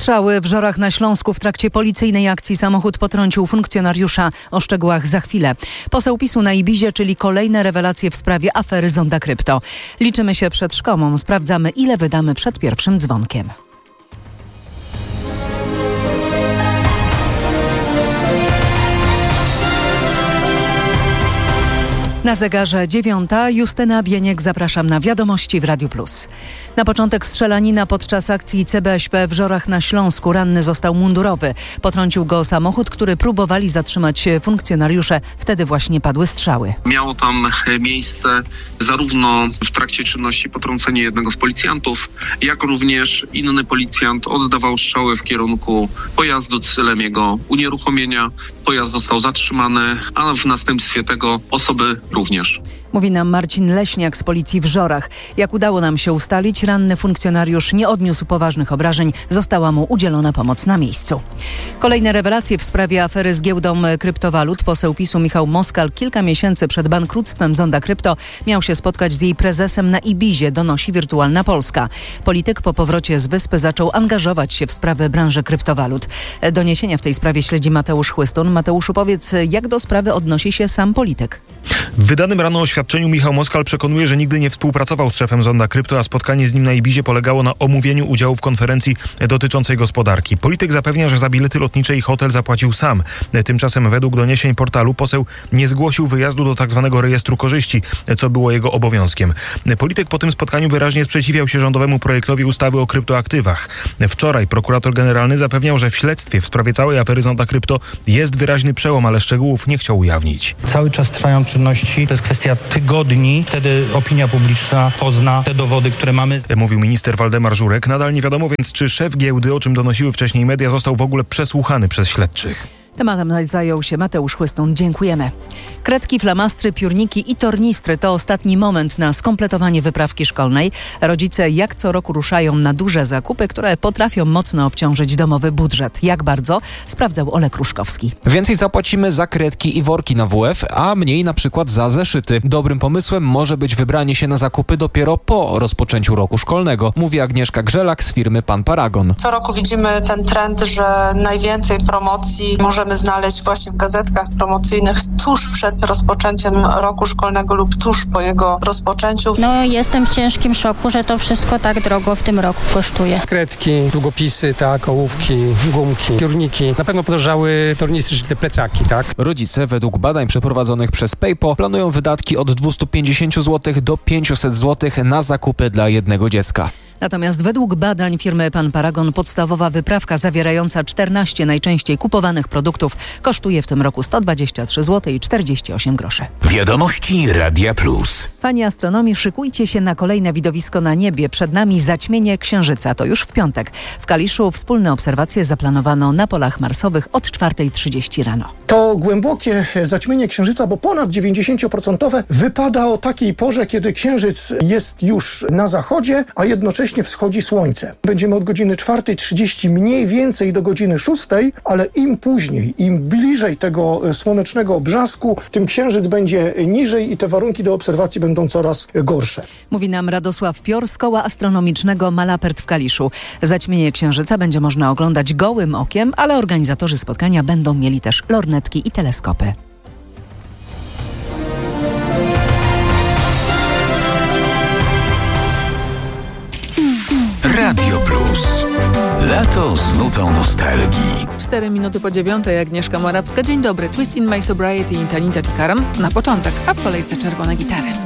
Strzały w Żorach na Śląsku. W trakcie policyjnej akcji samochód potrącił funkcjonariusza. O szczegółach za chwilę. Poseł PiS-u na Ibizie, czyli kolejne rewelacje w sprawie afery Zonda Krypto. Liczymy się przed szkołą. Sprawdzamy, ile wydamy przed pierwszym dzwonkiem. Na zegarze 9. Justyna Bieniek, zapraszam na wiadomości w Radiu Plus. Na początek strzelanina podczas akcji CBŚP w Żorach na Śląsku. Ranny został mundurowy. Potrącił go samochód, który próbowali zatrzymać funkcjonariusze. Wtedy właśnie padły strzały. Miało tam miejsce zarówno w trakcie czynności potrącenie jednego z policjantów, jak również inny policjant oddawał strzały w kierunku pojazdu celem jego unieruchomienia. Pojazd został zatrzymany, a w następstwie tego osoby również. Mówi nam Marcin Leśniak z policji w Żorach. Jak udało nam się ustalić, ranny funkcjonariusz nie odniósł poważnych obrażeń. Została mu udzielona pomoc na miejscu. Kolejne rewelacje w sprawie afery z giełdą kryptowalut. Poseł PiS-u Michał Moskal kilka miesięcy przed bankructwem Zonda Krypto miał się spotkać z jej prezesem na Ibizie, donosi Wirtualna Polska. Polityk po powrocie z wyspy zaczął angażować się w sprawy branży kryptowalut. Doniesienia w tej sprawie śledzi Mateusz Chłystun. Mateuszu, powiedz, jak do sprawy odnosi się sam polityk? W wydanym rano oświadczeniu Michał Moskal przekonuje, że nigdy nie współpracował z szefem Zonda Krypto, a spotkanie z nim na Ibizie polegało na omówieniu udziału w konferencji dotyczącej gospodarki. Polityk zapewnia, że za bilety lotnicze i hotel zapłacił sam. Tymczasem według doniesień portalu poseł nie zgłosił wyjazdu do tzw. rejestru korzyści, co było jego obowiązkiem. Polityk po tym spotkaniu wyraźnie sprzeciwiał się rządowemu projektowi ustawy o kryptoaktywach. Wczoraj prokurator generalny zapewniał, że w śledztwie w sprawie całej afery Zonda Krypto jest wyraźny przełom, ale szczegółów nie chciał ujawnić. Cały czas trwają czynności. To jest kwestia tygodni. Wtedy opinia publiczna pozna te dowody, które mamy. Mówił minister Waldemar Żurek. Nadal nie wiadomo więc, czy szef giełdy, o czym donosiły wcześniej media, został w ogóle przesłuchany przez śledczych. Tematem zajął się Mateusz Chłystun. Dziękujemy. Kredki, flamastry, piórniki i tornistry to ostatni moment na skompletowanie wyprawki szkolnej. Rodzice jak co roku ruszają na duże zakupy, które potrafią mocno obciążyć domowy budżet. Jak bardzo? Sprawdzał Olek Ruszkowski. Więcej zapłacimy za kredki i worki na WF, a mniej na przykład za zeszyty. Dobrym pomysłem może być wybranie się na zakupy dopiero po rozpoczęciu roku szkolnego, mówi Agnieszka Grzelak z firmy Pan Paragon. Co roku widzimy ten trend, że najwięcej promocji możemy znaleźć właśnie w gazetkach promocyjnych tuż przed rozpoczęciem roku szkolnego lub tuż po jego rozpoczęciu. Jestem w ciężkim szoku, że to wszystko tak drogo w tym roku kosztuje. Kredki, długopisy, ołówki, gumki, piórniki. Na pewno podrożały tornistry, czyli te plecaki, tak? Rodzice według badań przeprowadzonych przez PayPo planują wydatki od 250 zł do 500 zł na zakupy dla jednego dziecka. Natomiast według badań firmy Pan Paragon podstawowa wyprawka zawierająca 14 najczęściej kupowanych produktów kosztuje w tym roku 123 zł i 48 groszy. Wiadomości Radia Plus. Fani astronomii, szykujcie się na kolejne widowisko na niebie. Przed nami zaćmienie Księżyca. To już w piątek. W Kaliszu wspólne obserwacje zaplanowano na polach marsowych od 4:30 rano. To głębokie zaćmienie Księżyca, bo ponad 90% wypada o takiej porze, kiedy Księżyc jest już na zachodzie, a jednocześnie wschodzi słońce. Będziemy od godziny 4:30 mniej więcej do godziny 6, ale im później, im bliżej tego słonecznego obrzasku, tym Księżyc będzie niżej i te warunki do obserwacji będą coraz gorsze. Mówi nam Radosław Pior z Koła Astronomicznego Malapert w Kaliszu. Zaćmienie Księżyca będzie można oglądać gołym okiem, ale organizatorzy spotkania będą mieli też lornetki i teleskopy. Radio Plus. Lato z nutą nostalgii. 4 minuty po 9:00, Agnieszka Morawska. Dzień dobry. Twist in My Sobriety i Tanita Tikaram na początek, a w kolejce czerwone gitary.